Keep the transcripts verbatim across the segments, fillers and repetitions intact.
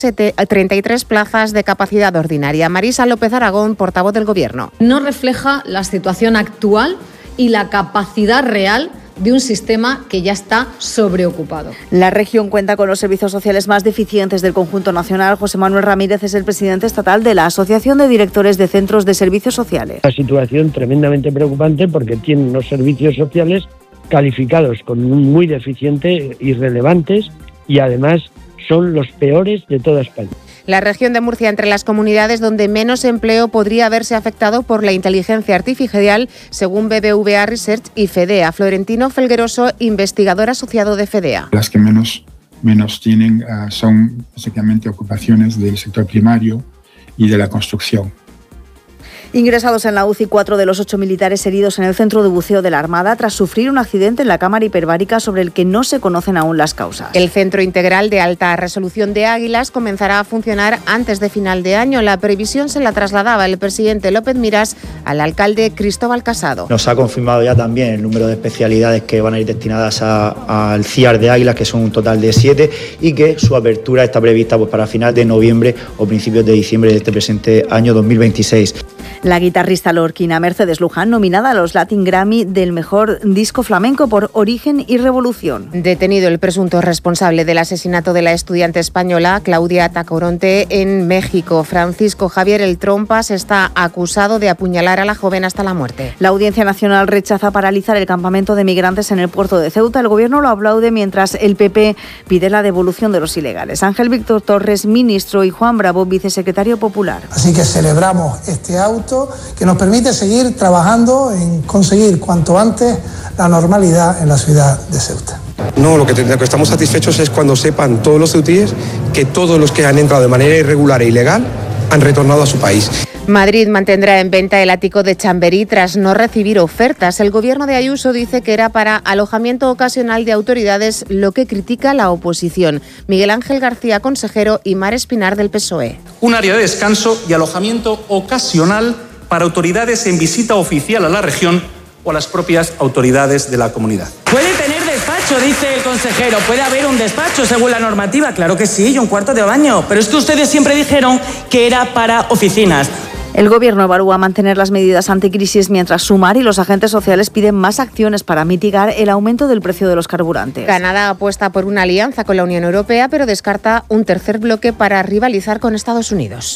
treinta y tres plazas de capacidad ordinaria. Marisa López Aragón, portavoz del Gobierno. No refleja la situación actual y la capacidad real de un sistema que ya está sobreocupado. La región cuenta con los servicios sociales más deficientes del conjunto nacional. José Manuel Ramírez es el presidente estatal de la Asociación de Directores de Centros de Servicios Sociales. Una situación tremendamente preocupante porque tienen unos servicios sociales calificados como muy deficientes, irrelevantes y además son los peores de toda España. La región de Murcia, entre las comunidades donde menos empleo podría haberse afectado por la inteligencia artificial, según B B V A Research y FEDEA. Florentino Felgueroso, investigador asociado de FEDEA. Las que menos, menos tienen uh, son básicamente ocupaciones del sector primario y de la construcción. Ingresados en la U C I, cuatro de los ocho militares heridos en el centro de buceo de la Armada tras sufrir un accidente en la cámara hiperbárica sobre el que no se conocen aún las causas. El Centro Integral de Alta Resolución de Águilas comenzará a funcionar antes de final de año. La previsión se la trasladaba el presidente López Miras al alcalde Cristóbal Casado. Nos ha confirmado ya también el número de especialidades que van a ir destinadas a, al C I A R de Águilas, que son un total de siete, y que su apertura está prevista pues, para final de noviembre o principios de diciembre de este presente año dos mil veintiséis. La guitarrista lorquina Mercedes Luján, nominada a los Latin Grammy del mejor disco flamenco por Origen y Revolución. Detenido el presunto responsable del asesinato de la estudiante española Claudia Tacoronte en México. Francisco Javier El Trompas está acusado de apuñalar a la joven hasta la muerte. La Audiencia Nacional rechaza paralizar el campamento de migrantes en el puerto de Ceuta. El Gobierno lo aplaude mientras el P P pide la devolución de los ilegales. Ángel Víctor Torres, ministro, y Juan Bravo, vicesecretario popular. Así que celebramos este auto que nos permite seguir trabajando en conseguir cuanto antes la normalidad en la ciudad de Ceuta. No, lo que, lo que estamos satisfechos es cuando sepan todos los ceutíes que todos los que han entrado de manera irregular e ilegal han retornado a su país. Madrid mantendrá en venta el ático de Chamberí tras no recibir ofertas. El Gobierno de Ayuso dice que era para alojamiento ocasional de autoridades, lo que critica la oposición. Miguel Ángel García, consejero, y Mar Espinar, del P S O E. Un área de descanso y alojamiento ocasional para autoridades en visita oficial a la región o a las propias autoridades de la comunidad. Puede tener despacho, dice el consejero. Puede haber un despacho según la normativa. Claro que sí, y un cuarto de baño. Pero es que ustedes siempre dijeron que era para oficinas. El Gobierno evalúa mantener las medidas anticrisis mientras Sumar y los agentes sociales piden más acciones para mitigar el aumento del precio de los carburantes. Canadá apuesta por una alianza con la Unión Europea, pero descarta un tercer bloque para rivalizar con Estados Unidos.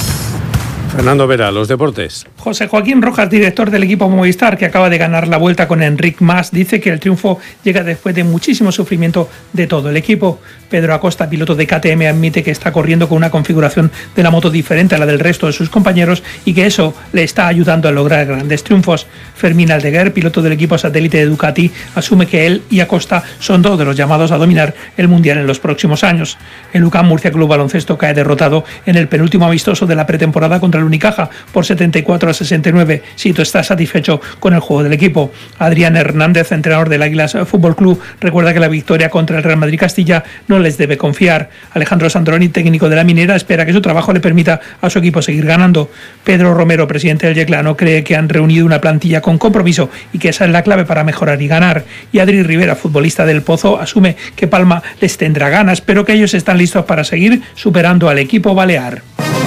Fernando Vera, los deportes. José Joaquín Rojas, director del equipo Movistar, que acaba de ganar la Vuelta con Enric Mas, dice que el triunfo llega después de muchísimo sufrimiento de todo el equipo. Pedro Acosta, piloto de K T M, admite que está corriendo con una configuración de la moto diferente a la del resto de sus compañeros y que eso le está ayudando a lograr grandes triunfos. Fermín Aldeguer, piloto del equipo satélite de Ducati, asume que él y Acosta son dos de los llamados a dominar el Mundial en los próximos años. El U C A M Murcia Club Baloncesto cae derrotado en el penúltimo amistoso de la pretemporada contra el Unicaja por setenta y cuatro a sesenta y nueve. Sito está satisfecho con el juego del equipo. Adrián Hernández, entrenador del Águilas Fútbol Club, recuerda que la victoria contra el Real Madrid Castilla no les debe confiar. Alejandro Sandroni, técnico de la Minera, espera que su trabajo le permita a su equipo seguir ganando. Pedro Romero, presidente del Yeclano, cree que han reunido una plantilla con compromiso y que esa es la clave para mejorar y ganar. Y Adri Rivera, futbolista del Pozo, asume que Palma les tendrá ganas, pero que ellos están listos para seguir superando al equipo balear.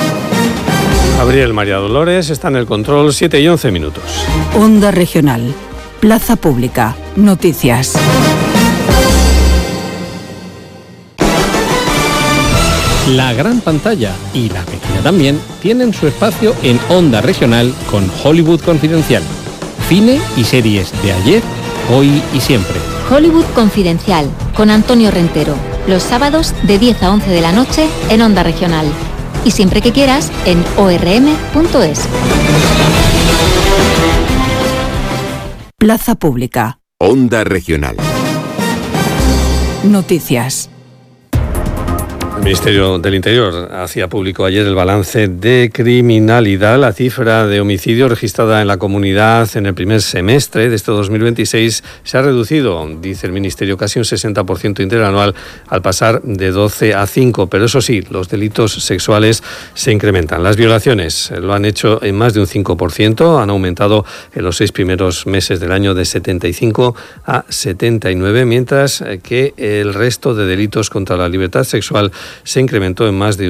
Gabriel María Dolores está en el control, siete y once minutos. Onda Regional, Plaza Pública, Noticias. La gran pantalla y la pequeña también tienen su espacio en Onda Regional con Hollywood Confidencial. Cine y series de ayer, hoy y siempre. Hollywood Confidencial con Antonio Rentero. Los sábados de diez a once de la noche en Onda Regional. Y siempre que quieras en o r m punto es. Plaza Pública. Onda Regional. Noticias. El Ministerio del Interior hacía público ayer el balance de criminalidad. La cifra de homicidios registrada en la comunidad en el primer semestre de este dos mil veintiséis se ha reducido, dice el Ministerio, casi un sesenta por ciento interanual al pasar de doce a cinco. Pero eso sí, los delitos sexuales se incrementan. Las violaciones lo han hecho en más de un cinco por ciento, han aumentado en los seis primeros meses del año de setenta y cinco a setenta y nueve, mientras que el resto de delitos contra la libertad sexual se incrementó en más de